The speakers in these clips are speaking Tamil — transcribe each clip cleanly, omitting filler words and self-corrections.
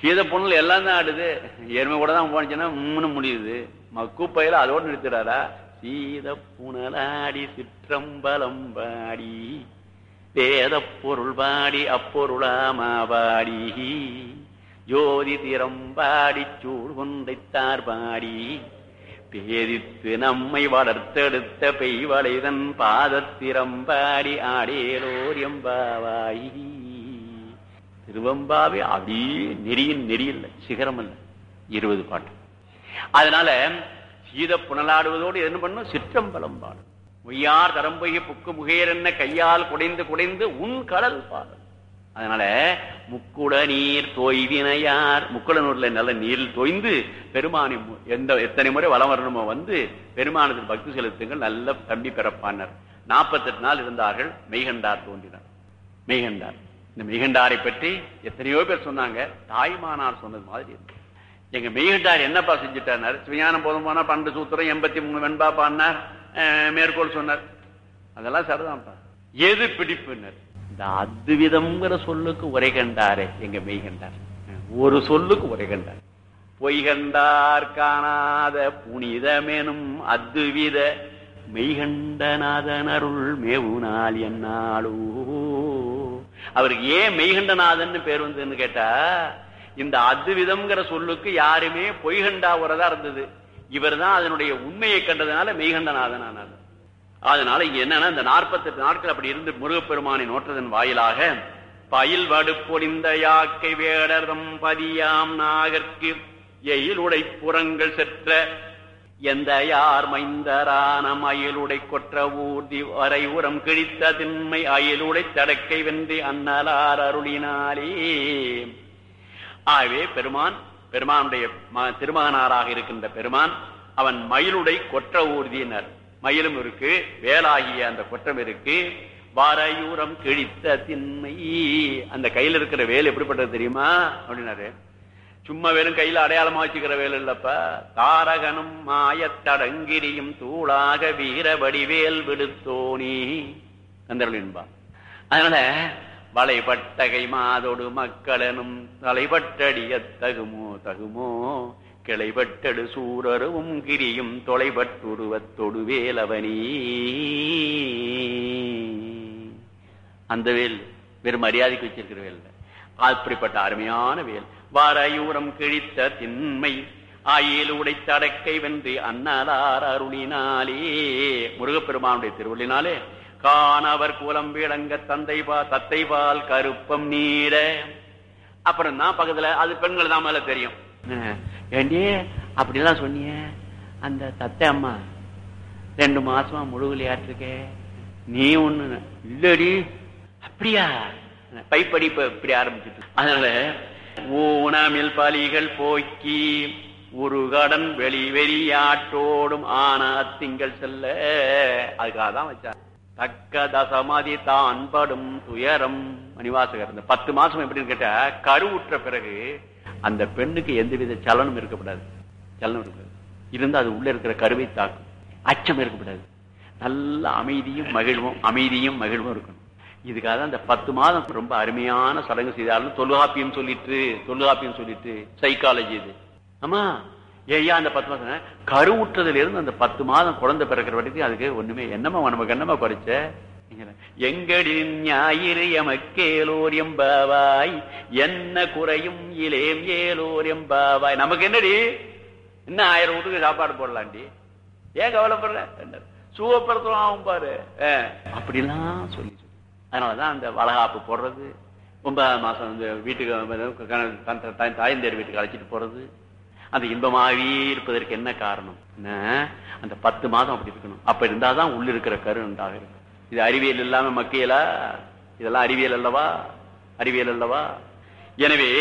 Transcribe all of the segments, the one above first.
சீத புனல் எல்லாம் தான் ஆடுது. எருமை கூட தான் போனுச்சுன்னா முடியுது. கூப்பையில அதோடு நிறுத்துறாரா? சீத புனலாடி சிற்றம்பலம் பாடி வேத பொருள் பாடி அப்பொருளாமாபாடி ஜோதி திறம்பாடி சூழ் கொண்டைத்தார் பாடி பேதித்து நம்மை வளர்த்தெடுத்த பெய்வளைதன் பாதத்திறம்பாடி ஆடேலோர் எம்பாவாய். திருவம்பாவே அப்படியே நெறியின் நெறியில்லை, சிகரம் அல்ல, 20 பாட்டு. அதனால சீத புனலாடுவதோடு என்ன பண்ணும்? சிற்றம்பலம் பாடும். பொய்யார் தரம்பொய்ய புக்கு முகையர் என்ன கையால் குடைந்து குடைந்து உன் கடல் பாடல். அதனால முக்குட நீர் தோய்வினையார், முக்குடனூர்ல நல்ல நீரில் தோய்ந்து பெருமானி எத்தனை முறை வலம் வரணுமோ வந்து பெருமானத்தில் பக்தி செலுத்துங்கள், நல்ல தம்பி பிறப்பானர். 48 நாள் இருந்தார்கள். மெய்கண்டார் தோன்றினார். மெய்கண்டார், இந்த மெய்கண்டாரை பற்றி எத்தனையோ பேர் சொன்னாங்க. தாய்மானார் சொன்னது மாதிரி இருக்கு. எங்க மெய்கண்டார் என்னப்பா செஞ்சுட்டார்? சிவஞானம் போதும் போனா 12 சூத்திரம் 83 வெண்பா பாடினார், மேற்கோள் சொன்னார். அதெல்லாம் சரிதான்ப்பா. எது பிடிப்புனர்? இந்த அத்விதம்ங்கிற சொல்லுக்கு உரை கண்டாரே எங்க மெய்கண்டார். ஒரு சொல்லுக்கு உரை கண்டார். பொய்கண்டார் காணாத புனிதமெனும் அத்வித மெய்கண்டநாதன் அருள் மேவுநாள் என்னாலோ. அவருக்கு ஏன் மெய்கண்டநாதன் பேர் வந்ததுன்னு கேட்டா, இந்த அத்விதம்ங்கிற சொல்லுக்கு யாருமே பொய்கண்டா உரதா இருந்தது. இவர் தான் அதனுடைய உண்மையை கண்டதுனால மெய்கண்டநாதன் ஆனார். அதனால இங்க என்னன்னா, இந்த 48 நாட்கள் அப்படி இருந்து முருகப்பெருமானை நோற்றதன் வாயிலாக பயில் வடு பொடிந்த யாக்கை வேடர்தம் பதியாம் நாகற்கு எயிலுடை புறங்கள் செற்ற எந்த யார் மைந்தரான அயலுடை கொற்ற ஊர்தி வரை உரம் கிழித்த திண்மை அயலுடை தடக்கை வென்றி அன்னலார் அருளினாலே. ஆகவே பெருமானுடைய திருமகனாராக இருக்கின்ற பெருமான் அவன் மயிலுடை கொற்ற ஊர்தியினர். மயிலும் இருக்கு, வேலாகிய அந்த கொற்றம் இருக்கு, வாரையூரம் கிழித்த திண்மை. அந்த கையில இருக்கிற வேல் எப்படிப்பட்டது தெரியுமா அப்படின்னாரு. சும்மா வேலும் கையில அடையாளமா வச்சுக்கிற வேல் இல்லப்ப. தாரகனும் மாயத்தடங்கிரியும் தூளாக வீர வடிவேல் விடுத்தோனி கந்தர்களின்பா. அதனால வளைபட்டகை மாதோடு மக்களனும் தலைபட்டடிய தகுமோ தகுமோ கிளைபட்டடு சூரருவும் கிரியும் தொலைபட்டுருவத்தொடு வேலவனி. அந்த வேல் வெறும் மரியாதைக்கு வச்சிருக்கிற வேல், அப்படிப்பட்ட அருமையான வேல். வாரையூரம் கிழித்த திண்மை ஆயிலுடை தடக்கை வென்று அன்னலார் அருளினாலே. முருகப்பெருமானுடைய திருவள்ளினாலே காணவர் குலம் விளங்க தத்தைபால் கருப்பம் நீட. அப்புறம் தான் பக்கத்துல அது பெண்கள் தான் மேல தெரியும். ஏண்டி அப்படிலாம் சொன்னிய, அந்த தத்தை அம்மா 2 மாசமா முழுகலையாட்டிருக்க, நீ ஒண்ணு இல்லடி. அப்படியா? பைப்படிப்பு இப்படி ஆரம்பிச்சுட்டு. அதனால ஊனமில் பலிகள் போக்கி ஒரு கடன் வெறியாட்டோடும் ஆன திங்கள் செல்ல. அதுக்காக தான் வச்சார். தக்க தசமதி தான் படும் துயரம். மணிவாசகர் இந்த 10 மாசம் எப்படின்னு கேட்டா, கருவுற்ற பிறகு அந்த பெண்ணுக்கு எந்தவித சலனம் இருக்கக்கூடாது. சலனம் இருக்காது. இருந்து அது உள்ள இருக்கிற கருவை தாக்கும். அச்சம் இருக்கக்கூடாது. நல்ல அமைதியும் மகிழ்வும் இருக்கணும். இதுக்காக தான் இந்த 10 மாதம் ரொம்ப அருமையான சடங்கு செய்தாலும் தொல்காப்பியம் சொல்லிட்டு சைக்காலஜி இது. ஆமா, ஏயா அந்த 10 மாசம் கருவுற்றதுல இருந்து அந்த 10 மாதம் குழந்தை பிறக்கிற வரைக்கும் அதுக்கு ஒண்ணுமே நமக்கு என்னமா குறைச்ச? எங்கடி ஞாயிறு எமக்கேலோர் எம்பாவாய் என்ன குறையும் இலேம் ஏலோர் எம்பாவாய். நமக்கு என்னடி, இன்னும் 1000 வீட்டுக்கு சாப்பாடு போடலாண்டி, ஏன் கவலைப்படுற? சுவப்படுத்தும் ஆகும் பாரு. அப்படிலாம் சொல்லி அதனாலதான் அந்த வளகாப்பு போடுறது, 9ஆம் மாசம் வந்து வீட்டுக்கு தாயந்தேர் வீட்டுக்கு அழைச்சிட்டு போறது, அந்த இன்பமாகவே இருப்பதற்கு என்ன காரணம்? அந்த 10 மாதம் அப்படி இருக்கணும். அப்ப இருந்தாதான் உள்ள இருக்கிற கரு உண்டாக இருக்கும். இது அறிவியல் இல்லாம மக்கியலா? இதெல்லாம் அறிவியல் அல்லவா? எனவே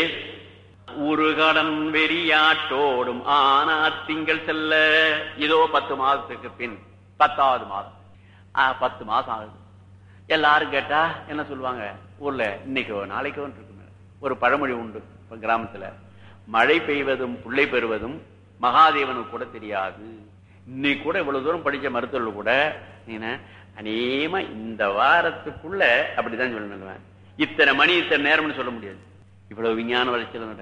ஒரு கடன் வெறியாட்டோடும் ஆனா திங்கள் செல்ல. இதோ 10 மாதத்துக்கு பின் 10வது மாதம் 10 மாசம் ஆகுது. எல்லாரும் கேட்டா என்ன சொல்லுவாங்க? ஊர்ல இன்னைக்கோ நாளைக்கோ இருக்கு ஒரு பழமொழி உண்டு கிராமத்துல. மழை பெய்வதும் புள்ளை பெறுவதும் மகாதேவனுக்கு கூட தெரியாது. இன்னைக்கு கூட இவ்வளவு தூரம் படிச்ச மருத்துவர்கள் கூட அநேகமா இந்த வாரத்துக்குள்ள அப்படிதான் சொல்லணும். இத்தனை மணி இத்தனை நேரம்னு சொல்ல முடியாது. இவ்வளவு விஞ்ஞான வளர்ச்சி